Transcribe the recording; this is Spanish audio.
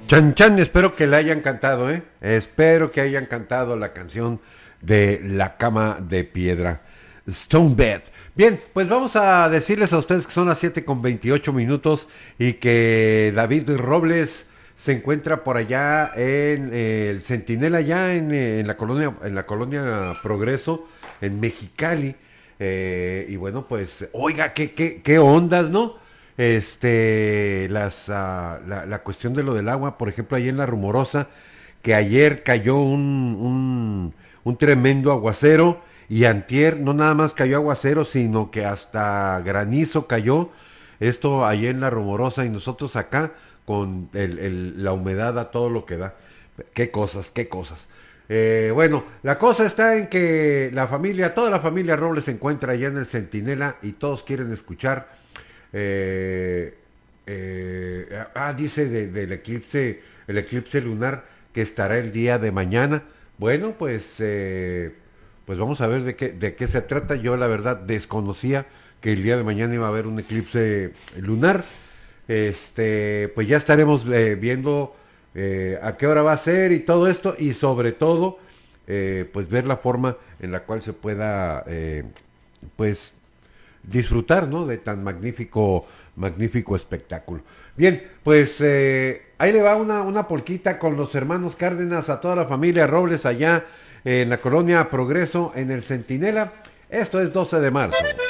Chan Chan, espero que le hayan cantado, ¿eh? Espero que hayan cantado la canción de La Cama de Piedra, Stone Bed. Bien, pues vamos a decirles a ustedes que son las 7:28 y que David Robles se encuentra por allá en el Centinela, ya en la colonia Progreso, en Mexicali. Y bueno, pues, oiga, qué ondas, ¿no? La cuestión de lo del agua, por ejemplo, ahí en La Rumorosa, que ayer cayó un tremendo aguacero y antier no nada más cayó aguacero, sino que hasta granizo cayó. Esto ahí en La Rumorosa y nosotros acá con la humedad a todo lo que da. Qué cosas, qué cosas. Bueno, la cosa está en que toda la familia Robles se encuentra allá en el Centinela y todos quieren escuchar eh, dice del eclipse, el eclipse lunar que estará el día de mañana. Bueno, pues vamos a ver de qué se trata. Yo la verdad desconocía que el día de mañana iba a haber un eclipse lunar. Pues ya estaremos viendo a qué hora va a ser y todo esto y sobre todo pues ver la forma en la cual se pueda pues disfrutar, ¿no? De tan magnífico espectáculo. Bien, pues ahí le va una polquita con los hermanos Cárdenas a toda la familia Robles allá en la colonia Progreso en el Centinela. Esto es 12 de marzo.